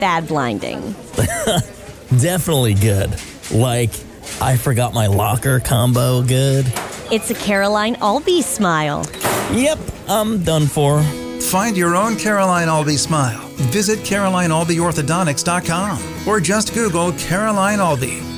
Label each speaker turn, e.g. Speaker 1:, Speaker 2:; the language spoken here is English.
Speaker 1: bad blinding.
Speaker 2: Definitely good. Like, I forgot my locker combo good.
Speaker 1: It's a Caroline Albee smile.
Speaker 2: Yep, I'm done for.
Speaker 3: Find your own Caroline Albee smile. Visit CarolineAlbeeOrthodontics.com or just Google Caroline Albee.